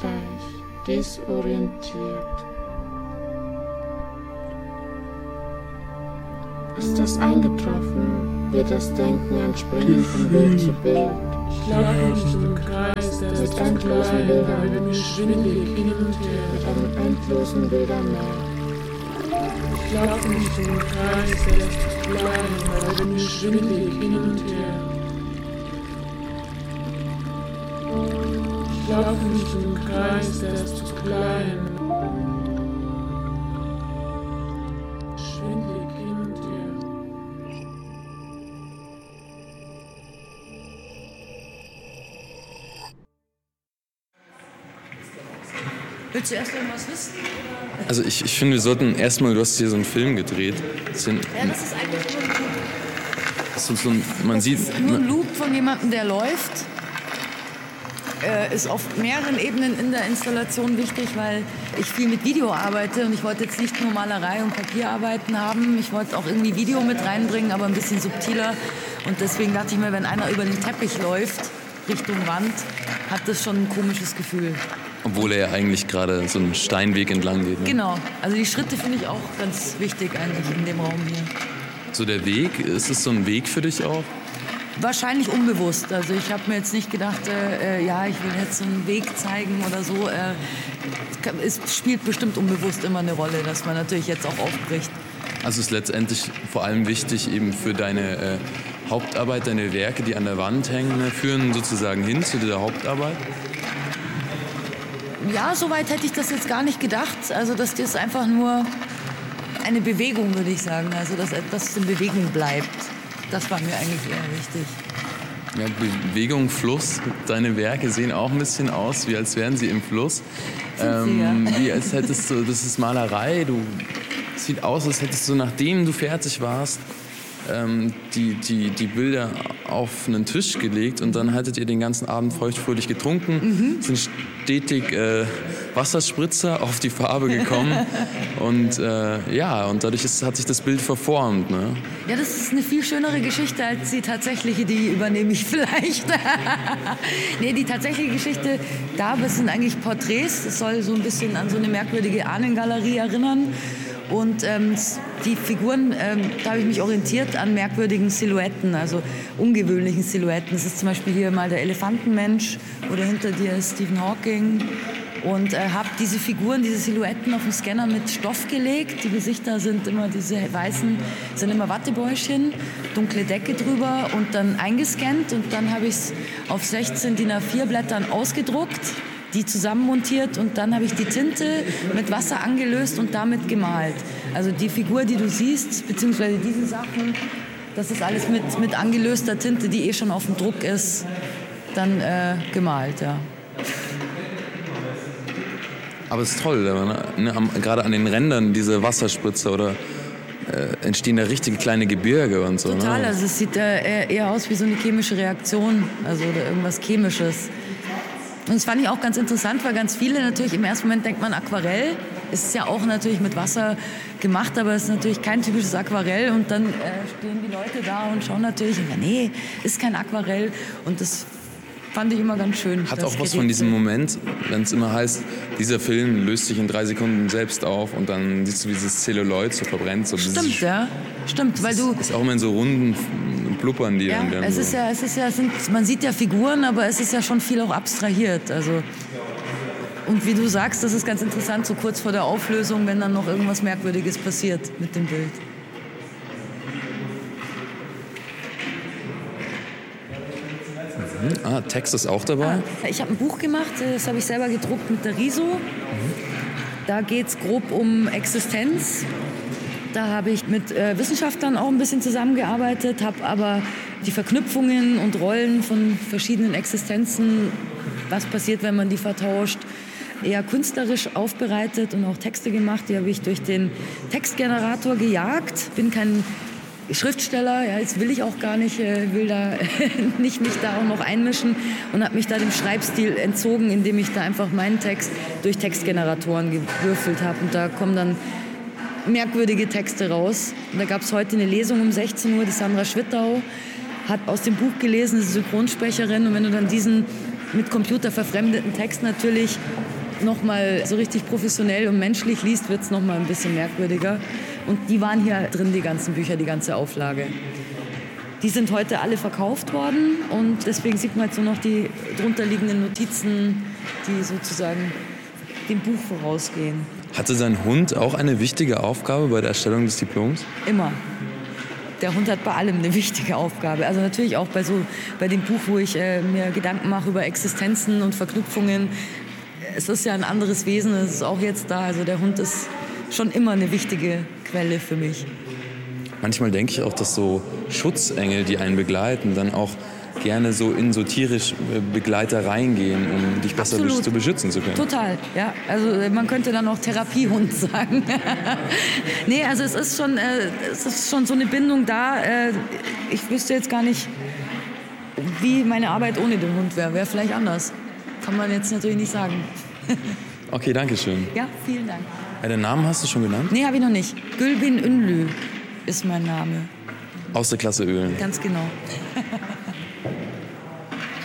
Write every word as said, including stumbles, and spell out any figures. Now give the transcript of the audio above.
ungleich, desorientiert. Ist das eingetroffen, wird das Denken ein Springen von Bild zu Bild. Ich laufe nicht im Kreis, der ist Mit zu endlosen klein, Bildern, weil mir schwindelig hin und her. mit einem endlosen Bildermeer. Ich laufe nicht im Kreis, der ist zu klein, weil mir schwindelig hin und her. Ich laufe nicht im Kreis, der ist zu klein. Schwindelig hin und her. Willst du erst irgendwas wissen? Also ich, ich finde, wir sollten erstmal, du hast hier so einen Film gedreht. Das sind, Ja, das ist eigentlich nur ein Loop. das ist so ein, man Das sieht, ist nur ein Loop von jemandem, der läuft. Äh, ist auf mehreren Ebenen in der Installation wichtig, weil ich viel mit Video arbeite und ich wollte jetzt nicht nur Malerei und Papierarbeiten haben. Ich wollte auch irgendwie Video mit reinbringen, aber ein bisschen subtiler. Und deswegen dachte ich mir, wenn einer über den Teppich läuft, Richtung Wand, hat das schon ein komisches Gefühl. obwohl er ja eigentlich gerade so einen Steinweg entlang geht. Ne? Genau, also die Schritte finde ich auch ganz wichtig eigentlich in dem Raum hier. So der Weg, ist es so ein Weg für dich auch? Wahrscheinlich unbewusst. Also ich habe mir jetzt nicht gedacht, äh, ja, ich will jetzt so einen Weg zeigen oder so. Äh, es spielt bestimmt unbewusst immer eine Rolle, dass man natürlich jetzt auch aufbricht. Also ist letztendlich vor allem wichtig eben für deine äh, Hauptarbeit, deine Werke, die an der Wand hängen, ne, führen sozusagen hin zu dieser Hauptarbeit? Ja, soweit hätte ich das jetzt gar nicht gedacht. Also das ist einfach nur eine Bewegung, würde ich sagen. Also dass etwas in Bewegung bleibt. Das war mir eigentlich eher wichtig. Ja, Bewegung, Fluss. Deine Werke sehen auch ein bisschen aus, wie als wären sie im Fluss. Sind sie, ja. Wie als hättest du, das ist Malerei. Du sieht aus, als hättest du, nachdem du fertig warst, ähm, die, die, die Bilder auf einen Tisch gelegt und dann hattet ihr den ganzen Abend feuchtfröhlich getrunken, mhm. sind stetig äh, Wasserspritzer auf die Farbe gekommen und äh, ja, und dadurch ist, hat sich das Bild verformt. Ne? Ja, das ist eine viel schönere Geschichte als die tatsächliche, die übernehme ich vielleicht. Nee, die tatsächliche Geschichte, da sind eigentlich Porträts, das soll so ein bisschen an so eine merkwürdige Ahnengalerie erinnern. Und ähm, die Figuren, ähm, da habe ich mich orientiert an merkwürdigen Silhouetten, also ungewöhnlichen Silhouetten. Das ist zum Beispiel hier mal der Elefantenmensch oder hinter dir ist Stephen Hawking. Und äh, habe diese Figuren, diese Silhouetten auf den Scanner mit Stoff gelegt. Die Gesichter sind immer diese weißen, sind immer Wattebäuschen, dunkle Decke drüber und dann eingescannt. Und dann habe ich es auf sechzehn D I N A vier Blättern ausgedruckt, die zusammenmontiert und dann habe ich die Tinte mit Wasser angelöst und damit gemalt. Also die Figur, die du siehst, beziehungsweise diese Sachen, das ist alles mit, mit angelöster Tinte, die eh schon auf dem Druck ist, dann äh, gemalt, ja. Aber es ist toll, ne? Gerade an den Rändern diese Wasserspritzer oder äh, entstehen da richtige kleine Gebirge und so. Total, ne? also es sieht äh, eher aus wie so eine chemische Reaktion, also oder irgendwas Chemisches. Und das fand ich auch ganz interessant, weil ganz viele natürlich im ersten Moment denkt man Aquarell. Es ist ja auch natürlich mit Wasser gemacht, aber es ist natürlich kein typisches Aquarell. Und dann äh, stehen die Leute da und schauen natürlich, ja, nee, ist kein Aquarell. Und das fand ich immer ganz schön. Hat auch was von diesem Moment, wenn es immer heißt, dieser Film löst sich in drei Sekunden selbst auf und dann siehst du, wie dieses Zelluloid so verbrennt. So Stimmt, ja. Stimmt, weil du... ist auch immer in so runden Blubbern, die ja, dann werden. Es so. ist ja, es ist ja, es sind, man sieht ja Figuren, aber es ist ja schon viel auch abstrahiert. Also, und wie du sagst, das ist ganz interessant, so kurz vor der Auflösung, wenn dann noch irgendwas Merkwürdiges passiert mit dem Bild. Mhm. Ah, Text ist auch dabei? Ah, ich habe ein Buch gemacht, das habe ich selber gedruckt mit der Riso. Mhm. Da geht es grob um Existenz. Da habe ich mit äh, Wissenschaftlern auch ein bisschen zusammengearbeitet, habe aber die Verknüpfungen und Rollen von verschiedenen Existenzen, was passiert, wenn man die vertauscht, eher künstlerisch aufbereitet und auch Texte gemacht. Die habe ich durch den Textgenerator gejagt. Bin kein Schriftsteller, ja, jetzt will ich auch gar nicht, äh, will da nicht mich da auch noch einmischen und habe mich da dem Schreibstil entzogen, indem ich da einfach meinen Text durch Textgeneratoren gewürfelt habe. Und da kommen dann merkwürdige Texte raus. Und da gab es heute eine Lesung um sechzehn Uhr, die Sandra Schwittau hat aus dem Buch gelesen, ist Synchronsprecherin. Und wenn du dann diesen mit Computer verfremdeten Text natürlich nochmal so richtig professionell und menschlich liest, wird es nochmal ein bisschen merkwürdiger. Und die waren hier drin, die ganzen Bücher, die ganze Auflage. Die sind heute alle verkauft worden und deswegen sieht man jetzt nur noch die drunterliegenden Notizen, die sozusagen dem Buch vorausgehen. Hatte dein Hund auch eine wichtige Aufgabe bei der Erstellung des Diploms? Immer. Der Hund hat bei allem eine wichtige Aufgabe. Also natürlich auch bei, so, bei dem Buch, wo ich äh, mir Gedanken mache über Existenzen und Verknüpfungen. Es ist ja ein anderes Wesen, es ist auch jetzt da. Also der Hund ist schon immer eine wichtige Quelle für mich. Manchmal denke ich auch, dass so Schutzengel, die einen begleiten, dann auch gerne so in so tierisch Begleiter reingehen, um dich besser Absolut. zu beschützen zu können. Total, ja. Also man könnte dann auch Therapiehund sagen. Nee, also es ist schon, äh, es ist schon so eine Bindung da. Äh, ich wüsste jetzt gar nicht, wie meine Arbeit ohne den Hund wäre. Wäre vielleicht anders. Kann man jetzt natürlich nicht sagen. Okay, danke schön. Ja, vielen Dank. Ja, den Namen hast du schon genannt? Nee, habe ich noch nicht. Gülbin Ünlü ist mein Name. Aus der Klasse Ölen. Ganz genau.